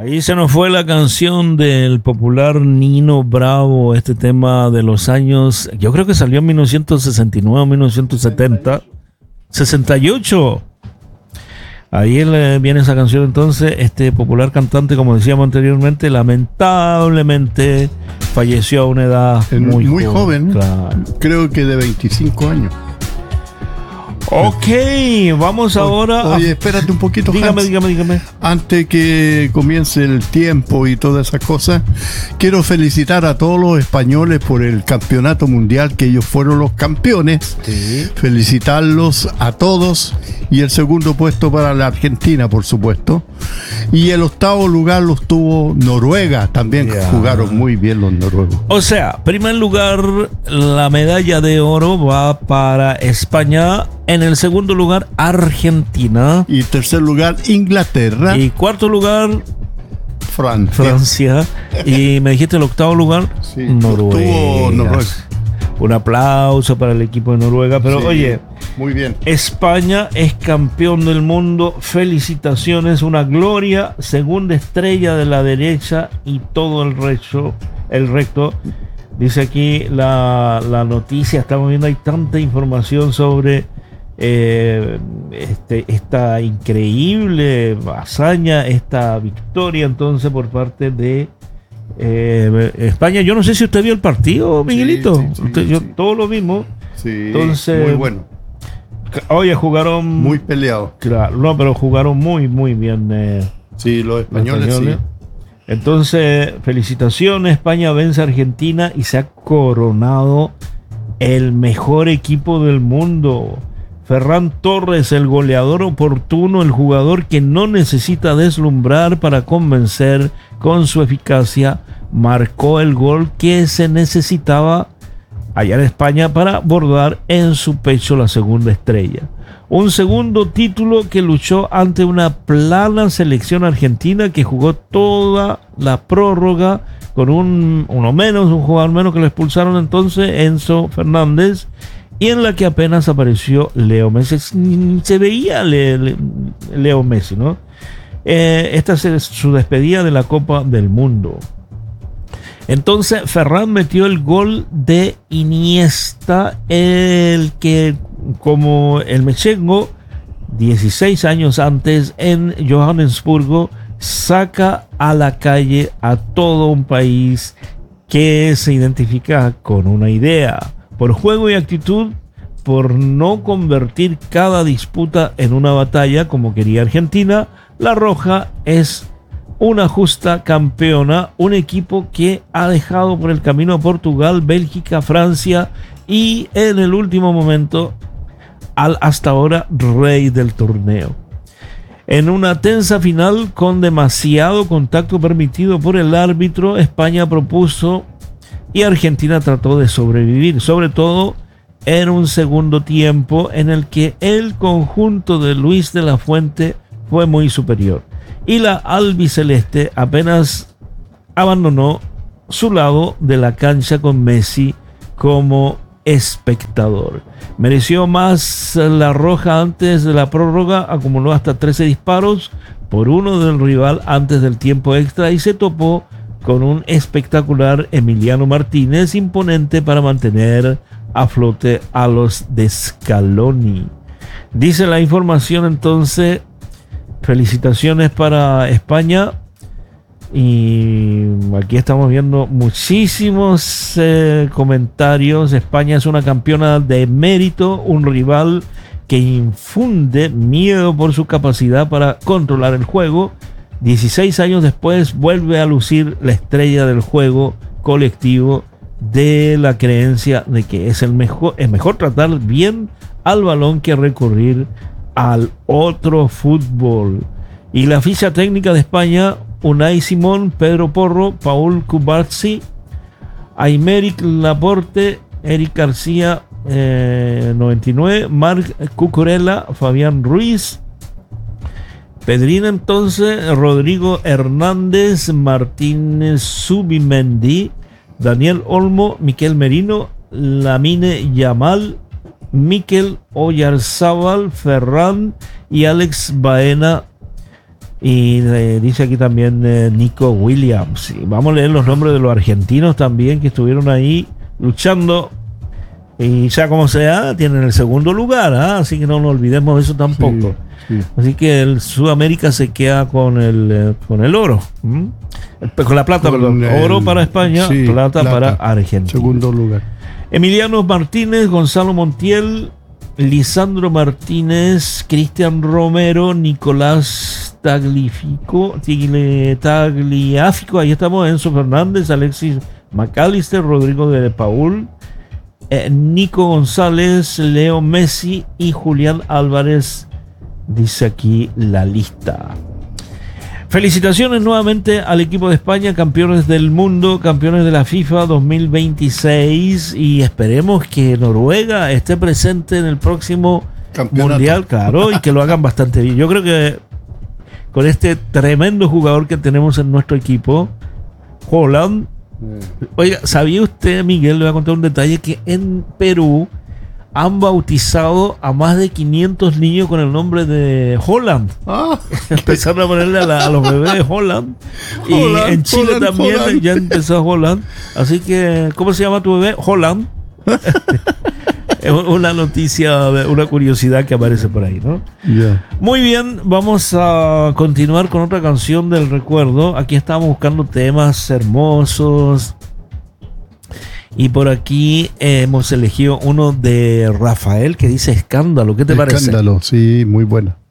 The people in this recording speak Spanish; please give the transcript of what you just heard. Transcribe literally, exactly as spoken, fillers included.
Ahí se nos fue la canción del popular Nino Bravo, este tema de los años, yo creo que salió en mil novecientos sesenta y nueve o mil novecientos setenta. sesenta y ocho. Ahí viene esa canción entonces. Este popular cantante, como decíamos anteriormente, lamentablemente falleció a una edad en muy, muy joven, joven claro. Creo que de veinticinco años. Ok, vamos ahora. Oye, espérate un poquito, dígame, Hans. dígame, dígame. Antes que comience el tiempo y todas esas cosas, quiero felicitar a todos los españoles por el campeonato mundial, que ellos fueron los campeones. Sí. Felicitarlos a todos. Y el segundo puesto para la Argentina, por supuesto. Y el octavo lugar los tuvo Noruega. También yeah. jugaron muy bien los noruegos. O sea, primer lugar, la medalla de oro va para España. En el segundo lugar, Argentina. Y tercer lugar, Inglaterra. Y cuarto lugar, Francia. Francia. Y me dijiste el octavo lugar, sí, Noruega. Noruega. Un aplauso para el equipo de Noruega. Pero sí, oye, muy bien. España es campeón del mundo. Felicitaciones, una gloria. Segunda estrella de la derecha y todo el resto. El recto. Dice aquí la, la noticia. Estamos viendo, hay tanta información sobre eh, este, esta increíble hazaña, esta victoria entonces por parte de Eh, España. Yo no sé si usted vio el partido, Miguelito. Sí, sí, usted, sí, yo sí. todo lo mismo. Sí, entonces, muy bueno. Oye, jugaron muy peleado. Claro, no, pero jugaron muy, muy bien. Eh, sí, los españoles, los españoles. Sí. Entonces, felicitaciones. España vence a Argentina y se ha coronado el mejor equipo del mundo. Ferran Torres, el goleador oportuno, el jugador que no necesita deslumbrar para convencer, con su eficacia marcó el gol que se necesitaba allá en España para bordar en su pecho la segunda estrella. Un segundo título que luchó ante una plana selección argentina que jugó toda la prórroga con un uno menos, un jugador menos que lo expulsaron entonces, Enzo Fernández, y en la que apenas apareció Leo Messi. Se veía Le, Le, Leo Messi, ¿no? Eh, esta es su despedida de la Copa del Mundo. Entonces Ferran metió el gol de Iniesta, el que, como el mechengo, dieciséis años antes en Johannesburgo, saca a la calle a todo un país que se identifica con una idea. Por juego y actitud, por no convertir cada disputa en una batalla como quería Argentina, la Roja es una justa campeona, un equipo que ha dejado por el camino a Portugal, Bélgica, Francia y en el último momento al hasta ahora rey del torneo. En una tensa final con demasiado contacto permitido por el árbitro, España propuso y Argentina trató de sobrevivir, sobre todo en un segundo tiempo en el que el conjunto de Luis de la Fuente fue muy superior. Y la albiceleste apenas abandonó su lado de la cancha con Messi como espectador. Mereció más la Roja antes de la prórroga, acumuló hasta trece disparos por uno del rival antes del tiempo extra y se topó con un espectacular Emiliano Martínez imponente para mantener a flote a los de Scaloni. Dice la información entonces, felicitaciones para España. Y aquí estamos viendo muchísimos eh, comentarios. España es una campeona de mérito, un rival que infunde miedo por su capacidad para controlar el juego. dieciséis años después vuelve a lucir la estrella del juego colectivo, de la creencia de que es el mejor, es mejor tratar bien al balón que recurrir al otro fútbol. Y la ficha técnica de España: Unai Simón, Pedro Porro, Paul Cubarsí, Aymeric Laporte, Eric García, eh, noventa y nueve, Marc Cucurella, Fabián Ruiz, Pedrín entonces, Rodrigo Hernández, Martínez Zubimendi, Daniel Olmo, Miquel Merino, Lamine Yamal, Miquel Oyarzábal, Ferran y Alex Baena. Y eh, dice aquí también eh, Nico Williams. Y vamos a leer los nombres de los argentinos también que estuvieron ahí luchando. Y sea como sea, tienen el segundo lugar, ¿eh? Así que no nos olvidemos de eso tampoco. Sí, sí. Así que el Sudamérica se queda con el, eh, con el oro. ¿Mm? Con la plata, con perdón. El, oro para España, sí, plata, plata para Argentina. Segundo lugar. Emiliano Martínez, Gonzalo Montiel, Lisandro Martínez, Cristian Romero, Nicolás Tagliafico, Tagliafico, ahí estamos, Enzo Fernández, Alexis McAllister, Rodrigo de Paul, eh, Nico González, Leo Messi y Julián Álvarez, dice aquí la lista. Felicitaciones nuevamente al equipo de España, campeones del mundo, campeones de la FIFA dos mil veintiséis, y esperemos que Noruega esté presente en el próximo Campeonato. Mundial, claro, y que lo hagan bastante bien. Yo creo que con este tremendo jugador que tenemos en nuestro equipo, Haaland, oiga, ¿sabía usted, Miguel? Le voy a contar un detalle, que en Perú han bautizado a más de quinientos niños con el nombre de Haaland. Ah. Empezaron a ponerle a, la, a los bebés Haaland. Y Holland, en Chile Holland, también Holland. Ya empezó Haaland. Así que, ¿cómo se llama tu bebé? Haaland. Es una noticia, una curiosidad que aparece por ahí, ¿no? Yeah. Muy bien, vamos a continuar con otra canción del recuerdo. Aquí estamos buscando temas hermosos. Y por aquí eh, hemos elegido uno de Rafael que dice Escándalo. ¿Qué te Escándalo, parece? Escándalo, sí, muy buena.